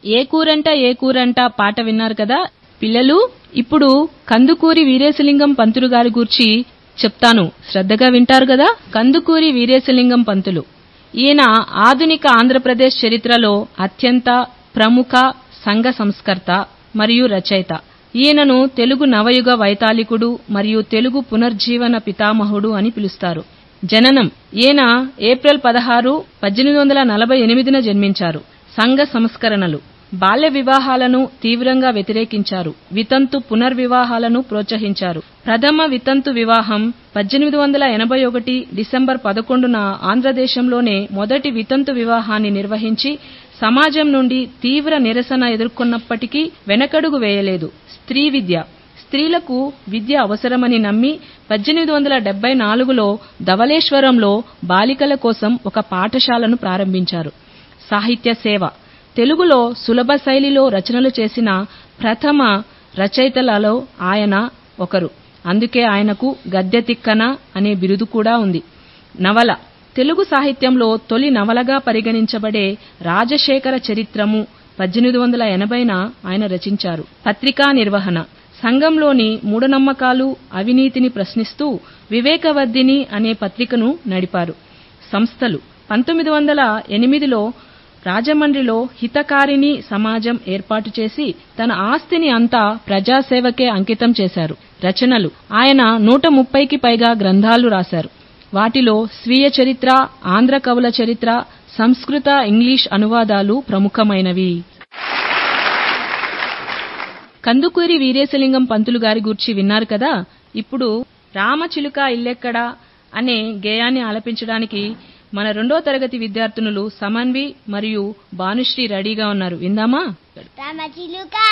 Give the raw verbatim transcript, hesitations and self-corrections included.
ఏ కూరంట ఏ కూరంట పాట విన్నారు కదా పిల్లలు. ఇప్పుడు కందుకూరి వీరేశలింగం పంతులు గారి గురించి చెప్తాను, శ్రద్ధగా వింటారు కదా. కందుకూరి వీరేశలింగం పంతులు ఈయన ఆధునిక ఆంధ్రప్రదేశ్ చరిత్రలో అత్యంత ప్రముఖ సంఘ సంస్కర్త మరియు రచయిత. ఈయనను తెలుగు నవయుగ వైతాళికుడు మరియు తెలుగు పునర్జీవన పితామహుడు అని పిలుస్తారు. జననం ఈయన ఏప్రిల్ పదహారు పద్దెనిమిది వందల నలభై ఎనిమిదిన జన్మించారు. సంఘ సంస్కరణలు బాల్య వివాహాలను తీవ్రంగా వ్యతిరేకించారు. వితంతు పునర్వివాహాలను ప్రోత్సహించారు. ప్రథమ వితంతు వివాహం పద్దెనిమిది వందల ఎనభై ఒకటి డిసెంబర్ పదకొండున ఆంధ్రదేశంలోనే మొదటి వితంతు వివాహాన్ని నిర్వహించి సమాజం నుండి తీవ్ర నిరసన ఎదుర్కొన్నప్పటికీ వెనకడుగు వేయలేదు. స్త్రీ విద్య స్త్రీలకు విద్య అవసరమని నమ్మి పద్దెనిమిది వందల డెబ్బై నాలుగులో ధవళేశ్వరంలో బాలికల కోసం ఒక పాఠశాలను ప్రారంభించారు. సాహిత్య సేవ తెలుగులో సులభ శైలిలో రచనలు చేసిన ప్రథమ రచయితలలో ఆయన ఒకరు. అందుకే ఆయనకు గద్య తిక్కన అనే బిరుదు కూడా ఉంది. నవల తెలుగు సాహిత్యంలో తొలి నవలగా పరిగణించబడే రాజశేఖర చరిత్రము పద్దెనిమిది వందల ఎనభైన ఆయన రచించారు. పత్రికా నిర్వహణ సంఘంలోని మూఢనమ్మకాలు అవినీతిని ప్రశ్నిస్తూ వివేకవర్ధిని అనే పత్రికను నడిపారు. సంస్థలు పంతొమ్మిది వందల ఎనిమిదిలో రాజమండ్రిలో హితకారిణి సమాజం ఏర్పాటు చేసి తన ఆస్తిని అంతా ప్రజాసేవకే అంకితం చేశారు. రచనలు ఆయన నూట ముప్పైకి పైగా గ్రంథాలు రాశారు. వాటిలో స్వీయ చరిత్ర, ఆంధ్ర కవుల చరిత్ర, సంస్కృత ఇంగ్లీష్ అనువాదాలు ప్రముఖమైనవి. కందుకూరి వీరేశలింగం పంతులు గారి గూర్చి విన్నారు కదా. ఇప్పుడు రామచిలుక ఇల్లెక్కడా అనే గేయాన్ని ఆలపించడానికి మన రెండో తరగతి విద్యార్థినులు సమన్వి మరియు భానుశ్రీ రెడీగా ఉన్నారు. విందామా? రామచిలుక